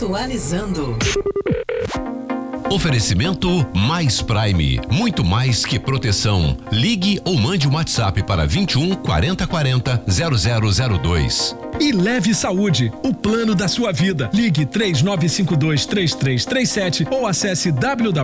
Atualizando. Oferecimento Mais Prime, muito mais que proteção. Ligue ou mande um WhatsApp para 21 40 40 0002. E Leve Saúde, o plano da sua vida. Ligue 3952-3337 ou acesse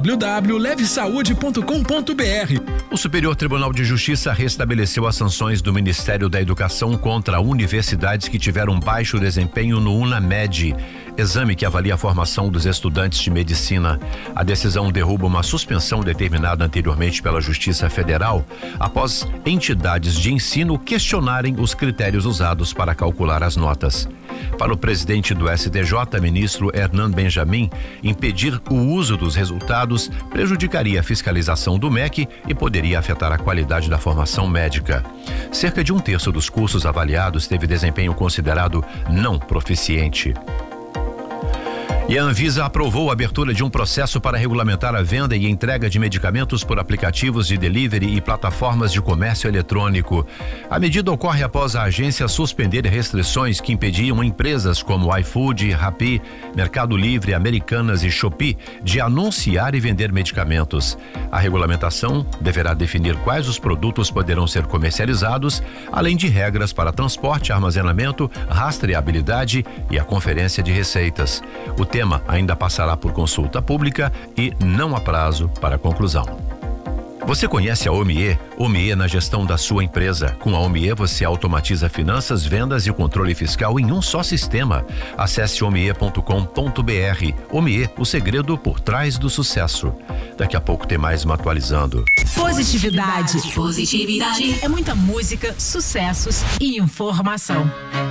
www.levesaude.com.br. O Superior Tribunal de Justiça restabeleceu as sanções do Ministério da Educação contra universidades que tiveram baixo desempenho no UNAMED, exame que avalia a formação dos estudantes de medicina. A decisão derruba uma suspensão determinada anteriormente pela Justiça Federal após entidades de ensino questionarem os critérios usados para calcular as notas. Para o presidente do STJ, ministro Hernan Benjamin, impedir o uso dos resultados prejudicaria a fiscalização do MEC e poderia afetar a qualidade da formação médica. Cerca de 1/3 dos cursos avaliados teve desempenho considerado não proficiente. E a Anvisa aprovou a abertura de um processo para regulamentar a venda e entrega de medicamentos por aplicativos de delivery e plataformas de comércio eletrônico. A medida ocorre após a agência suspender restrições que impediam empresas como iFood, Rappi, Mercado Livre, Americanas e Shopee de anunciar e vender medicamentos. A regulamentação deverá definir quais os produtos poderão ser comercializados, além de regras para transporte, armazenamento, rastreabilidade e a conferência de receitas. O tema ainda passará por consulta pública e não há prazo para conclusão. Você conhece a Omie? Omie na gestão da sua empresa. Com a Omie você automatiza finanças, vendas e o controle fiscal em um só sistema. Acesse omie.com.br. Omie, o segredo por trás do sucesso. Daqui a pouco tem mais uma Atualizando. Positividade. É muita música, sucessos e informação.